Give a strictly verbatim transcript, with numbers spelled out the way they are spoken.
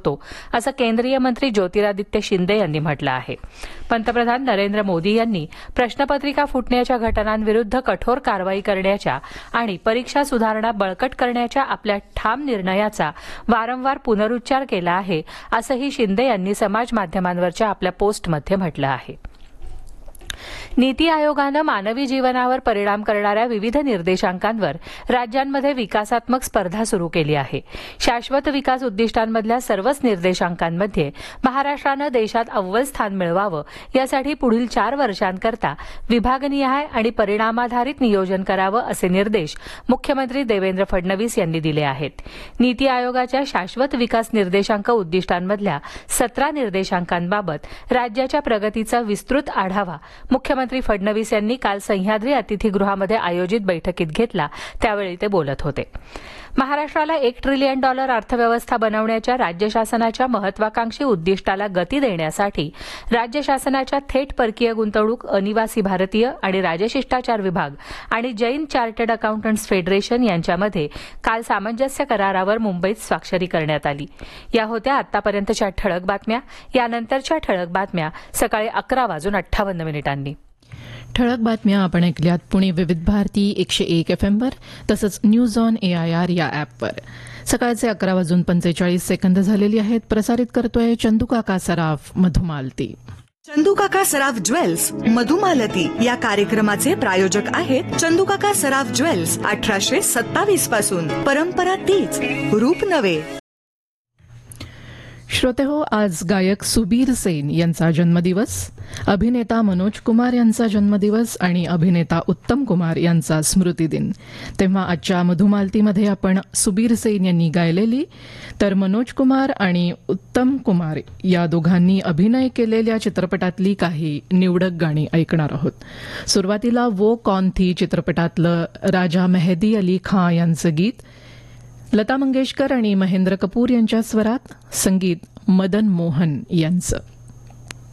होतो असं केंद्रीय मंत्री ज्योतिरादित्य शिंदे यांनी म्हटलं आहे. पंतप्रधान नरेंद्र मोदी यांनी प्रश्नपत्रिका फुटण्याच्या घटनांविरुद्ध कठोर कारवाई करण्याच्या आणि परीक्षा सुधारणा बळकट करण्याच्या आपल्या ठाम निर्णयाचा वारंवार पुनरुच्चार केला आहे असंही शिंदे यांनी समाज माध्यमांवरच्या आपल्या पोस्टमध्ये म्हटलं आहे. नीती आयोगानं मानवी जीवनावर परिणाम करणाऱ्या विविध निर्देशांकांवर राज्यांमध्ये विकासात्मक स्पर्धा सुरू केली आहे. शाश्वत विकास उद्दिष्टांमधल्या सर्वच निर्देशांकांमध्ये महाराष्ट्रानं देशात अव्वल स्थान मिळवावं यासाठी पुढील चार वर्षांकरता विभागनिहाय आणि परिणामाधारित नियोजन करावं असे निर्देश मुख्यमंत्री देवेंद्र फडणवीस यांनी दिले आहेत. नीती आयोगाच्या शाश्वत विकास निर्देशांक उद्दिष्टांमधल्या सतरा निर्देशांकांबाबत राज्याच्या प्रगतीचा विस्तृत आढावा मुख्यमंत्री फडणवीस यांनी काल सह्याद्री अतिथीगृहामध्ये आयोजित बैठकीत घेतला त्यावेळी ते बोलत होते. महाराष्ट्राला एक ट्रिलियन डॉलर अर्थव्यवस्था बनवण्याच्या राज्य शासनाच्या महत्वाकांक्षी उद्दिष्टाला गती देण्यासाठी राज्य शासनाच्या थेट परकीय गुंतवणूक, अनिवासी भारतीय आणि राजशिष्टाचार विभाग आणि जैन चार्टर्ड अकाउंटंट्स फेडरेशन यांच्यामध्ये काल सामंजस्य करारावर मुंबईत स्वाक्षरी करण्यात आली. या होत्या आतापर्यंतच्या ठळक बातम्या. यानंतरच्या ठळक बातम्या सकाळी अकरा वाजून अठ्ठावन्न मिनिटांनी. ठळक बातम्या आपण ऐकल्यात पुणे विविध भारती एकशे एक एफ एम वर तसंच news on A I R या ॲपवर. सकाळचे अकरा वाजून पंचेचाळीस सेकंद झालेली आहेत. प्रसारित करतोय चंदूकाका सराफ मधुमालती. चंदूकाका सराफ ज्वेल्स मधुमालती या कार्यक्रमाचे प्रायोजक आहेत चंदूकाका सराफ ज्वेल्स. अठराशे सत्तावीस पासून परंपरा तीच, रूप नवे. श्रोतेहो, आज गायक सुबीर सेन यांचा जन्मदिवस, अभिनेता मनोज कुमार यांचा जन्मदिवस आणि अभिनेता उत्तम कुमार यांचा स्मृतिदिन. तेव्हा आजच्या मधुमालतीमध्ये आपण सुबीर सेन यांनी गायलेली तर मनोज कुमार आणि उत्तम कुमार या दोघांनी अभिनय केलेल्या चित्रपटातली काही निवडक गाणी ऐकणार आहोत. सुरुवातीला वो कौन थी चित्रपटातलं राजा मेहदी अली खां यांचं गीत, लता मंगेशकर आणि महेंद्र कपूर यांच्या स्वरात, संगीत मदन मोहन यांचं.